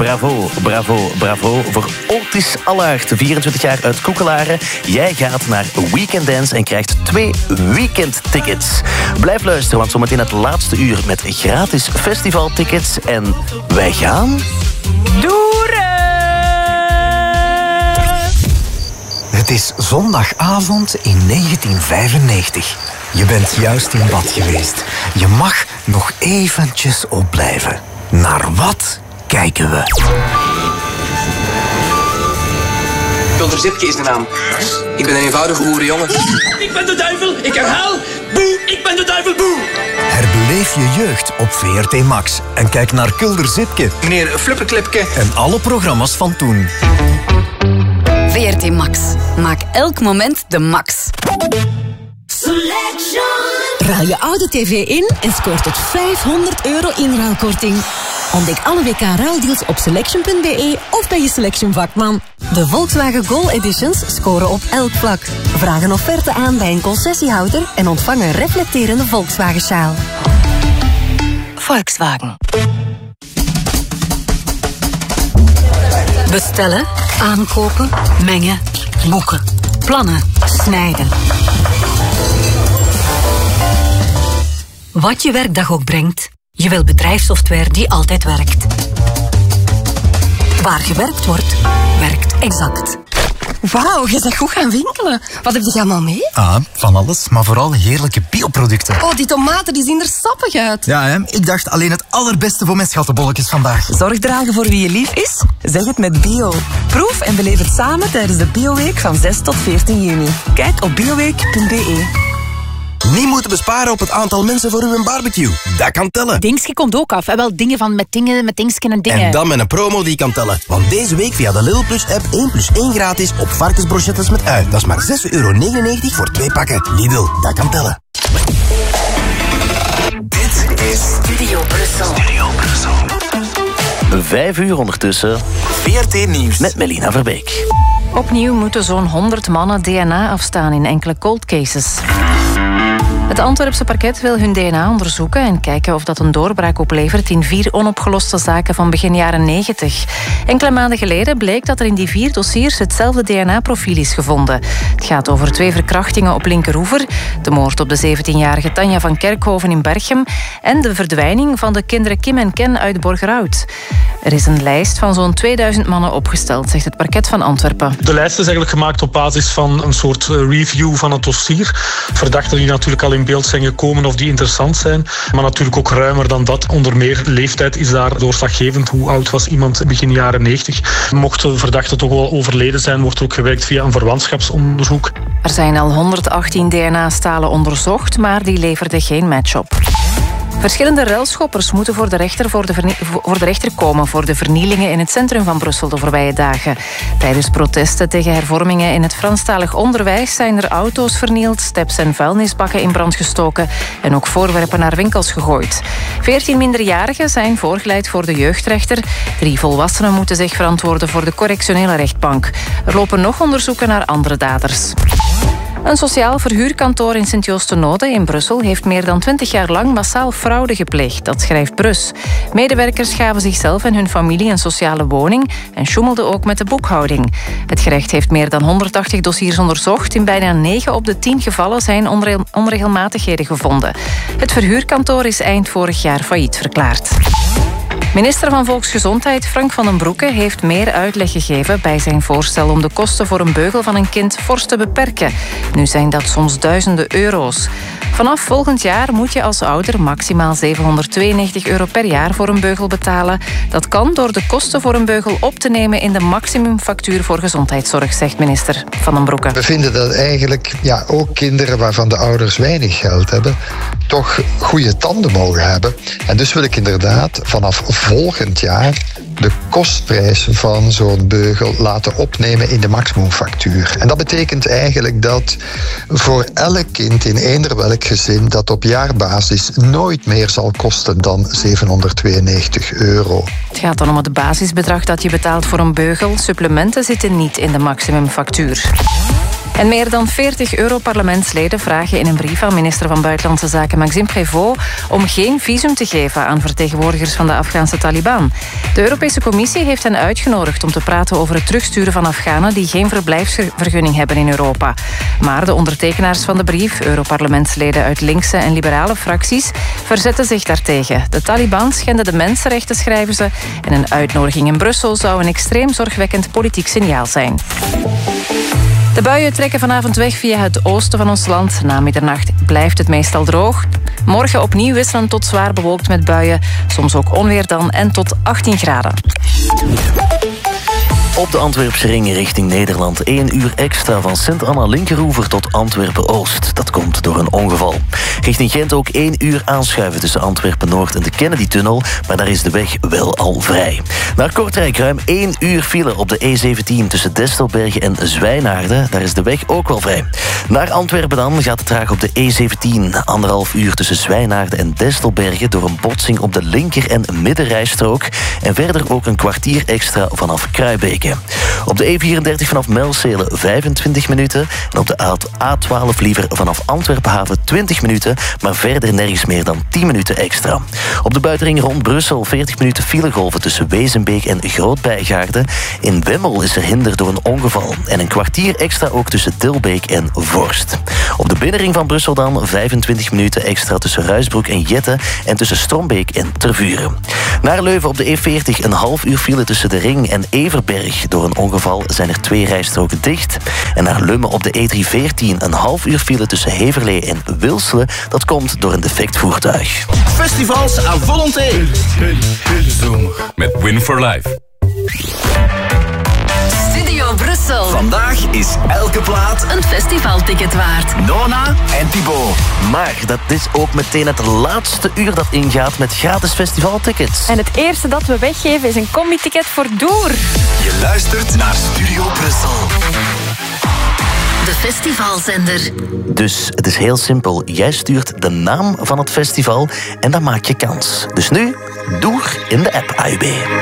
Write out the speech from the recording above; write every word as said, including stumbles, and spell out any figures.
bravo, bravo, bravo voor Otis Allaert, vierentwintig jaar uit Koekelaren. Jij gaat naar Weekend Dance en krijgt twee weekendtickets. Blijf luisteren, want zometeen het laatste uur met gratis festivaltickets. En wij gaan... Doeren! Het is zondagavond in negentien vijfennegentig. Je bent juist in bad geweest. Je mag nog eventjes opblijven. Naar wat kijken we? Kulder Zipke is de naam. Ik ben een eenvoudige boerenjongen. Ik ben de duivel, ik herhaal. Boe, ik ben de duivel, boe. Herbeleef je jeugd op V R T Max. En kijk naar Kulder Zipke. Meneer Fluppeklipke. En alle programma's van toen. V R T Max. Maak elk moment de max. Ruil je oude tv in en scoort tot vijfhonderd euro inruilkorting. Ontdek alle W K-ruildeals op selection punt b e of bij je Selection vakman. De Volkswagen Gol Editions scoren op elk vlak. Vraag een offerte aan bij een concessiehouder en ontvang een reflecterende Volkswagen-sjaal. Volkswagen. Bestellen, aankopen, mengen, boeken, plannen, snijden. Wat je werkdag ook brengt, je wil bedrijfssoftware die altijd werkt. Waar gewerkt wordt, werkt Exact. Wauw, je bent goed gaan winkelen. Wat heb je allemaal mee? Ah, van alles, maar vooral heerlijke bioproducten. Oh, die tomaten die zien er sappig uit. Ja, hè? Ik dacht alleen het allerbeste voor mijn schattenbolletjes vandaag. Zorg dragen voor wie je lief is? Zeg het met bio. Proef en beleef het samen tijdens de Bioweek van zes tot veertien juni. Kijk op bioweek punt b e. Niet moeten besparen op het aantal mensen voor uw barbecue. Dat kan tellen. Dingsje komt ook af. En wel dingen van met dingen, met dingsken en dingen. En dan met een promo die kan tellen. Want deze week via de Lidl Plus app één plus één gratis op varkensbrochettes met ui. Dat is maar zes euro negenennegentig voor twee pakken. Lidl, dat kan tellen. Dit is Studio Brussel. Studio Brussel. Vijf uur ondertussen. V R T Nieuws. Met Melina Verbeek. Opnieuw moeten zo'n honderd mannen D N A afstaan in enkele cold cases. Het Antwerpse parket wil hun D N A onderzoeken en kijken of dat een doorbraak oplevert in vier onopgeloste zaken van begin jaren negentig. Enkele maanden geleden bleek dat er in die vier dossiers hetzelfde D N A-profiel is gevonden. Het gaat over twee verkrachtingen op Linkeroever, de moord op de zeventienjarige Tanja van Kerkhoven in Berchem en de verdwijning van de kinderen Kim en Ken uit Borgerhout. Er is een lijst van zo'n tweeduizend mannen opgesteld, zegt het parket van Antwerpen. De lijst is eigenlijk gemaakt op basis van een soort review van het dossier. Verdachten die natuurlijk al in beeld zijn gekomen of die interessant zijn. Maar natuurlijk ook ruimer dan dat. Onder meer leeftijd is daar doorslaggevend. Hoe oud was iemand begin jaren negentig? Mocht de verdachte toch wel overleden zijn, wordt er ook gewerkt via een verwantschapsonderzoek. Er zijn al honderdachttien D N A-stalen onderzocht, maar die leverden geen match op. Verschillende ruilschoppers moeten voor de, rechter voor, de vernie- voor de rechter komen voor de vernielingen in het centrum van Brussel de voorbije dagen. Tijdens protesten tegen hervormingen in het Franstalig onderwijs zijn er auto's vernield, steps en vuilnisbakken in brand gestoken en ook voorwerpen naar winkels gegooid. Veertien minderjarigen zijn voorgeleid voor de jeugdrechter. Drie volwassenen moeten zich verantwoorden voor de correctionele rechtbank. Er lopen nog onderzoeken naar andere daders. Een sociaal verhuurkantoor in Sint-Joost-de-Noode in Brussel heeft meer dan twintig jaar lang massaal fraude gepleegd. Dat schrijft Brus. Medewerkers gaven zichzelf en hun familie een sociale woning en sjoemelden ook met de boekhouding. Het gerecht heeft meer dan honderdtachtig dossiers onderzocht. In bijna negen op de tien gevallen zijn onre- onregelmatigheden gevonden. Het verhuurkantoor is eind vorig jaar failliet verklaard. Minister van Volksgezondheid Frank van den Broeke heeft meer uitleg gegeven bij zijn voorstel om de kosten voor een beugel van een kind fors te beperken. Nu zijn dat soms duizenden euro's. Vanaf volgend jaar moet je als ouder maximaal zevenhonderdtweeënnegentig euro per jaar voor een beugel betalen. Dat kan door de kosten voor een beugel op te nemen in de maximumfactuur voor gezondheidszorg, zegt minister Van den Broeke. We vinden dat eigenlijk ja, ook kinderen waarvan de ouders weinig geld hebben, toch goede tanden mogen hebben. En dus wil ik inderdaad vanaf volgend jaar de kostprijs van zo'n beugel laten opnemen in de maximumfactuur. En dat betekent eigenlijk dat voor elk kind in eender welk gezin dat op jaarbasis nooit meer zal kosten dan zevenhonderdtweeënnegentig euro. Het gaat dan om het basisbedrag dat je betaalt voor een beugel. Supplementen zitten niet in de maximumfactuur. En meer dan veertig Europarlementsleden vragen in een brief aan minister van Buitenlandse Zaken Maxime Prévost om geen visum te geven aan vertegenwoordigers van de Afghaanse Taliban. De Europese Commissie heeft hen uitgenodigd om te praten over het terugsturen van Afghanen die geen verblijfsvergunning hebben in Europa. Maar de ondertekenaars van de brief, Europarlementsleden uit linkse en liberale fracties, verzetten zich daartegen. De Taliban schenden de mensenrechten, schrijven ze, en een uitnodiging in Brussel zou een extreem zorgwekkend politiek signaal zijn. De buien trekken vanavond weg via het oosten van ons land. Na middernacht blijft het meestal droog. Morgen opnieuw wisselend tot zwaar bewolkt met buien. Soms ook onweer dan en tot achttien graden. Op de Antwerpse ring richting Nederland. één uur extra van Sint-Anna-Linkeroever tot Antwerpen-Oost. Dat komt door een ongeval. Richting Gent ook één uur aanschuiven tussen Antwerpen-Noord en de Kennedy-tunnel. Maar daar is de weg wel al vrij. Naar Kortrijk ruim één uur file op de E zeventien tussen Destelbergen en Zwijnaarden. Daar is de weg ook wel vrij. Naar Antwerpen dan gaat het traag op de E zeventien. Anderhalf uur tussen Zwijnaarden en Destelbergen door een botsing op de linker- en middenrijstrook. En verder ook een kwartier extra vanaf Kruibeke. Op de E vierendertig vanaf Melcelen vijfentwintig minuten. En op de A twaalf liever vanaf Antwerpenhaven twintig minuten. Maar verder nergens meer dan tien minuten extra. Op de buitenring rond Brussel veertig minuten filegolven tussen Wezenbeek en Groot-Bijgaarden. In Wemmel is er hinder door een ongeval. En een kwartier extra ook tussen Dilbeek en Vorst. Op de binnenring van Brussel dan vijfentwintig minuten extra tussen Ruisbroek en Jette. En tussen Strombeek en Tervuren. Naar Leuven op de E veertig een half uur file tussen de Ring en Everberg. Door een ongeval zijn er twee rijstroken dicht. En naar Lummen op de E driehonderdveertien een half uur file tussen Heverlee en Wilselen. Dat komt door een defect voertuig. Festivals à volonté. Zomer. Met Win for Life. Studio Brussel. Vandaag is elke plaat een festivalticket waard. Nona en Thibaut. Maar dat is ook meteen het laatste uur dat ingaat met gratis festivaltickets. En het eerste dat we weggeven is een combi-ticket voor Doer. Je luistert naar Studio Brussel. De festivalzender. Dus het is heel simpel. Jij stuurt de naam van het festival en dan maak je kans. Dus nu, Doer in de app A U B.